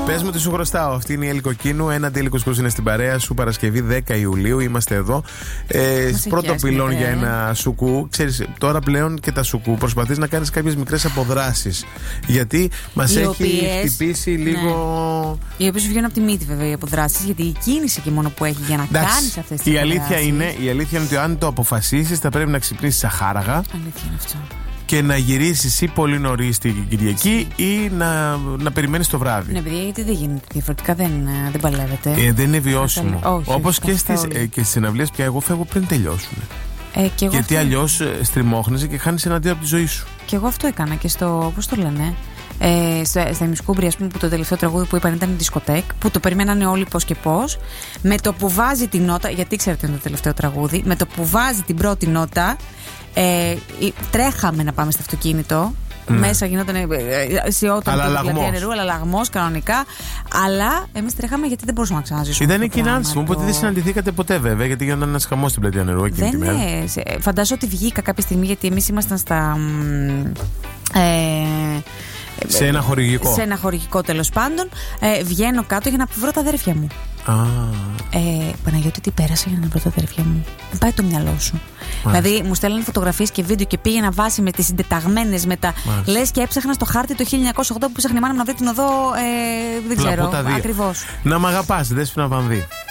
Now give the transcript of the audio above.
Πες μου ότι σου χρωστάω. Αυτή είναι η Έλλη Κοκκίνου. Ένα αντίλικος που είναι στην παρέα σου. Παρασκευή 10 Ιουλίου. Είμαστε εδώ. Πρώτο πυλόν για ένα σουκού. Ξέρεις, τώρα πλέον και τα σουκού προσπαθείς να κάνεις κάποιες μικρές αποδράσεις. Γιατί μας έχει χτυπήσει λίγο. Οι οποίες βγαίνουν από τη μύτη, βέβαια, οι αποδράσεις. Γιατί η κίνηση και μόνο που έχει για να κάνεις αυτές τις αποδράσεις. Η αλήθεια είναι ότι αν το αποφασίσεις, θα πρέπει να ξυπνήσεις αχάραγα. Αλήθεια είναι αυτό. Και να γυρίσεις ή πολύ νωρίς την Κυριακή ή να περιμένεις το βράδυ. Ναι, παιδιά, γιατί δεν γίνεται. Διαφορετικά δεν παλεύεται. Δεν είναι βιώσιμο. Όπως και στις συναυλίες πια, εγώ φεύγω πριν τελειώσουν. Γιατί αλλιώς στριμώχνεσαι και χάνεις ένα αντίο από τη ζωή σου. Και εγώ αυτό έκανα και στο. Πώς το λένε. Στα Ημισκούμπρια, ας πούμε, που το τελευταίο τραγούδι που είπαν ήταν δισκοτέκ, που το περιμένανε όλοι πώς και πώς. Με το που βάζει την νότα, γιατί ξέρετε είναι το τελευταίο τραγούδι, με το που βάζει την πρώτη νότα, τρέχαμε να πάμε στο αυτοκίνητο. Μέσα γινόταν σιώτα με την πλατεία νερού, αλλά λαγμός κανονικά. Αλλά εμείς τρέχαμε γιατί δεν μπορούσαμε να ξαναζήσουμε. Ήταν εκείνη άνση μου, οπότε δεν συναντηθήκατε ποτέ βέβαια, γιατί γινόταν ένας χαμός στην πλατεία νερού εκείνη τη μέρα. Φαντάζομαι ότι βγήκα κάποια στιγμή, γιατί εμείς ήμασταν στα. Σε ένα χορηγικό. Σε ένα χορηγικό, τέλος πάντων. Βγαίνω κάτω για να βρω τα αδέρφια μου. Παναγιώτη, τι πέρασα για να βρω τα αδέρφια μου. Δεν πάει το μυαλό σου. Δηλαδή, μου στέλνανε φωτογραφίες και βίντεο και πήγαινα βάση με τις συντεταγμένες με τα. Λες και έψαχνα στο χάρτη το 1908 που ψάχνει η μάνα μου να βρει την οδό. Δεν ξέρω ακριβώς. Να μ' αγαπάς, Δέσποινα Βανδύ.